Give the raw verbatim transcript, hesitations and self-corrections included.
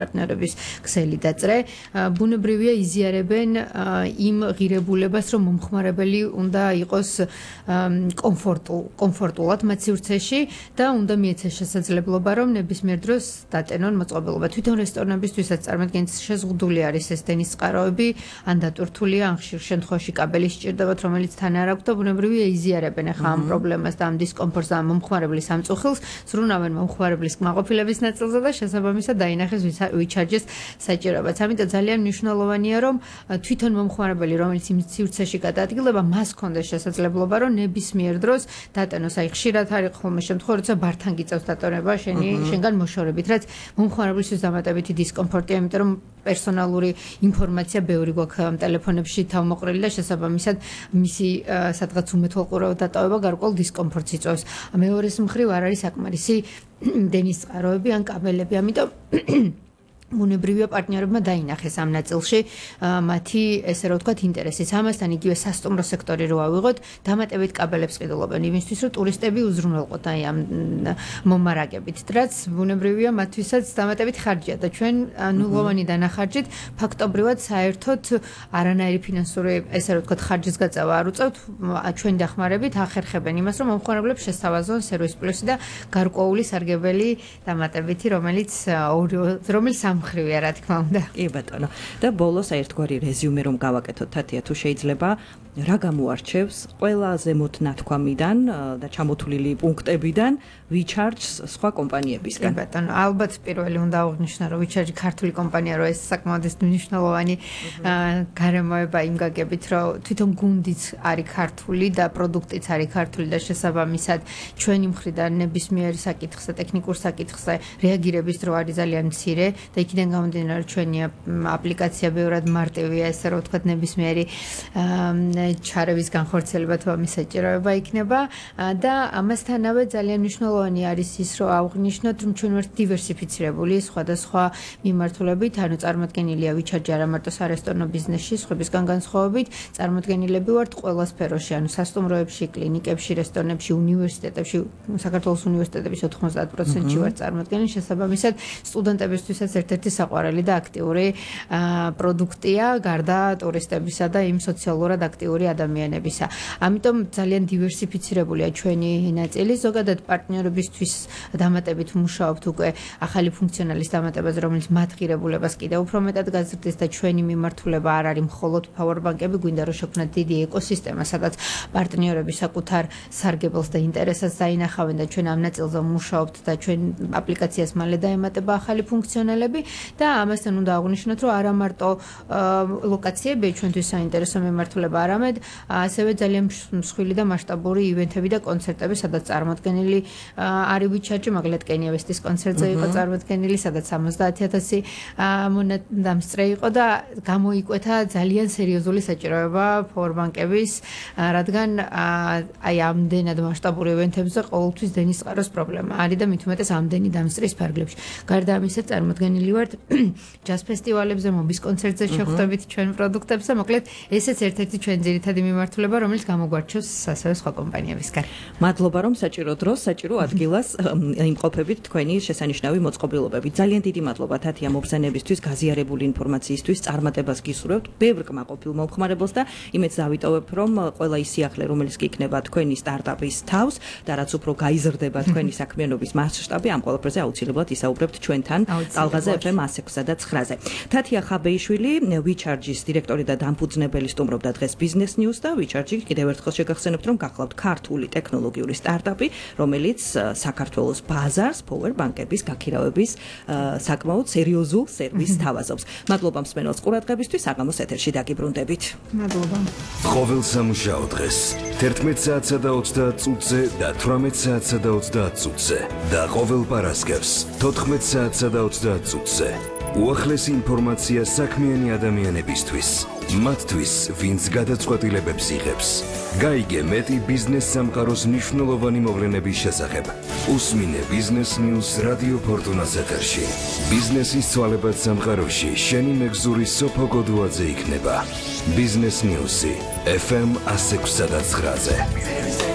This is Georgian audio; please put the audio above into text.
პარტნიორების ქსელი დაწერე. ბუნებრივია იზიარებენ იმ ღირებულებას, რომ მომხმარებელი უნდა იყოს კომფორტულად მათ სივრცეში და უნდა მიეცეს შესაძლებლობა, რომ ნებისმიერ დროს დატენონ მოწყობილობა. თვითონ რესტორნებისთვისაც წარმოადგენს შეზღუდული არის ეს დენის წყაროები, ან დატვირთულია, ან ხშირ შემთხვევაში კაბელი სჭირდებათ, რომელიც თან არ აქვს და ბუნებრივია იზიარებენ ახლა ამ პრობლემას და ამ დისკომფორტს და ამ მომხმარებლის ამწუხილს, სრულნავენ მომხმარებლის კმაყოფილების ნაწილზე და შესაბამისად დაინახეს ვიჩარჯეს საჭიროებაც. ამიტომ ძალიან მნიშვნელოვანია, რომ თვითონ მომხმარებელი, რომელიც იმ სივრცეში გადაადგილდება, მას ჰქონდეს შესაძლებლობა, რომ ნებისმიერ დროს დატენოს. აი, ხშირად არის ხოლმე შემთხვევა, როცა ბართან გიწევს დატონება შენი შენგან მოშორებით, რაც მომხმარებლისთვის დამატებითი დისკომფორტია, იმიტომ რომ პერსონალური ინფორმაცია ბევრი გვაქვს ამ ტელეფონებში თავმოყრილი და შესაბამისად მისი სადღაც უმეთვალყურო დატოვება გარკვეულ დისკომფორტს იწვევს. მეორეს მხრივ არ არის საკმარისი დენის წყაროები ან კაბელები, ამიტომ ბუნებრივია პარტნიორებმა დაინახეს ამ ნაწილში მათი ესე რომ ვთქვათ ინტერესიც. ამასთან იგივე სასტუმრო სექტორი რო ავიღოთ, დამატებით კაბელებს ყიდულობენ იმისთვის, რომ ტურისტები უზრუნველყოთ აი ამ მომარაგებით. რაც ბუნებრივია მათთვისაც დამატებით ხარჯია და ჩვენ ნულოვანი დანახარჯით ფაქტობრივად საერთოდ არანაირი ფინანსური ესე რომ ვთქვათ ხარჯის გაწევა არ უწევთ. ჩვენ დახმარებით ახერხებენ იმას, რომ მომხმარებლებს შესთავაზონ სერვის პლუსი და გარკვეული სარგებელი დამატებითი, რომელიც რომელიც მხრივია, რა თქმა უნდა. კი ბატონო. და ბოლოს აი ერთგვარი რეზიუმე რომ გავაკეთოთ, თათია, თუ შეიძლება, რა გამოარჩევს ყველა ზემოთ ნათქვამიდან და ჩამოთვლილი პუნქტებიდან WeCharge-ს სხვა კომპანიებისგან? კი ბატონო, ალბათ პირველი უნდა აღვნიშნო, რომ WeCharge ქართული კომპანია, რომ ეს საკმაოდ მნიშვნელოვანი გარემოება იმ გაგებით, რომ თვითონ გუნდიც არის ქართული და პროდუქტიც არის ქართული და შესაბამისად ჩვენი მხრიდან ნებისმიერ საკითხზე, ტექნიკურ საკითხზე რეაგირების დრო არის ძალიან მცირე და იქიდან გამომდინარე ჩვენი აპლიკაცია ბევრად მარტივია, ესე რომ ვთქვათ ნებისმიერი ჩარევის განხორციელება თუ ამის საჭიროება იქნება და ამასთანავე ძალიან მნიშვნელოვანი არის ის, რომ აღვნიშნოთ, რომ ჩვენ ვართ დივერსიფიცირებული სხვადასხვა მიმართულებით, ანუ წარმოდგენილია WeCharge არა მარტო სარესტორნო ბიზნესში, სხვებისგან განსხვავებით, წარმოდგენილები ვართ ყველა სფეროში, ანუ სასტუმროებში, კლინიკებში, რესტორნებში, უნივერსიტეტებში, საქართველოს უნივერსიტეტების ოთხმოცდაათ პროცენტში ვართ წარმოდგენილი, შესაბამისად სტუდენტებისთვისაც ერთ-ერთი საყვარელი და აქტიური პროდუქტია, გარდა ტურისტებისა და იმ სოციალურად აქტიური ადამიანებისა. ამიტომ ძალიან დივერსიფიცირებულია ჩვენი ნაწილი, ზოგადად პარტნიორებისთვის დამატებით მუშაობთ უკვე ახალი ფუნქციონალის დამატებაზე, რომელიც მათ ღირებულებას კიდევ უფრო მეტად გაზრდის და ჩვენი მიმართულება არ არის მხოლოდ powerbank-ები, გვინდა რომ შექმნათ დიდი ეკოსისტემა, სადაც პარტნიორები საკუთარ სარგებელს და ინტერესებს დაინახავენ და ჩვენ ამ ნაწილზე მუშაობთ და ჩვენ აპლიკაციას მალე დაემატება ახალი ფუნქციონალები და ამასთან უნდა აღვნიშნოთ, რომ არა მარტო ლოკაციები ჩვენთვის საინტერესო მიმართულება, არამედ ასევე ძალიან მსხვილი და მასშტაბური ივენთები და კონცერტები, სადაც წარმოდგენილი არის WeCharge, მაგალითად კენია ვესტის კონცერტზე იყო წარმოდგენილი, სადაც სამოცდაათი ათასი დამსწრე იყო და გამოიკვეთა ძალიან სერიოზული საჭიროება powerbank-ების, რადგან აი ამდენად მასშტაბური ივენთებზე ყოველთვის დენის წყაროს პრობლემა არის და მით უმეტეს ამდენი დამსწრის ფარგლებში. გარდა ამისა წარმოდგენილი ვართ ჯაზ ფესტივალებზე, მობის კონცერტზე შეხვდებით ჩვენ პროდუქტებს და მოკლედ ესეც ერთ-ერთი ჩვენ ძირითადი მიმართულება, რომელიც გამოგვარჩევს ასევე სხვა კომპანიებისგან. მადლობა, რომ საჭირო დროს, საჭირო ადგილას იმყოფებით თქვენი შესანიშნავი მოწყობილობები. ძალიან დიდი მადლობა თათია მობრძანებისთვის, გაზიარებული ინფორმაციისთვის, წარმატებას გისურვებთ ბევრ კმაყოფილ მომხმარებელს და იმედს დავიტოვებ, რომ ყველა ის სიახლე, რომელიც კი იქნება თქვენი სტარტაპის თავს და რაც უფრო გაიზრდება თქვენი საქმიანობის მასშტაბი, ამ ყველაფერზე აუცილებლად ისაუბრებთ ჩვენთან ტალღაზე ეფ ემ one oh six და nine-ზე. თათია ხაბეიშვილი, WeCharge-ის დირექტორი და დამფუძნებელი სტუმრობდა დღეს Business News და WeCharge კიდევ ერთხელ შეგახსენებთ, რომ გახლავთ ქართული ტექნოლოგიური სტარტაპი, რომელიც საქართველოს ბაზარს powerbank-ების გაქირავების საკმაოდ სერიოზულ სერვისს თავაზობს. მადლობა მსმენელს ყურადღებისთვის, საღამოს ეთერში დაგიბრუნდებით. მადლობა. ყოველ სამუშაო დღეს თერთმეტ საათსა და ოცდაათ წუთზე და თვრამეტ საათსა და ოცდაათ წუთზე და ყოველ პარასკევს თოთხმეტ საათსა და ოცდაათ წუთზე. უახლესი ინფორმაცია საქმიანი ადამიანებისთვის, მათთვის, ვინც გადაწყვეტილებებს იღებს. გაიგე მეტი ბიზნეს სამყაროს მნიშვნელოვანი მოვლენების შესახებ. უსმინე Business News რადიო ფორტუნას ეთერში. ბიზნესის ცვალებად სამყაროში შენი მეგზური სოფო გოდუაძე იქნება. Business News-ი ეფ ემ one oh six და nine-ზე.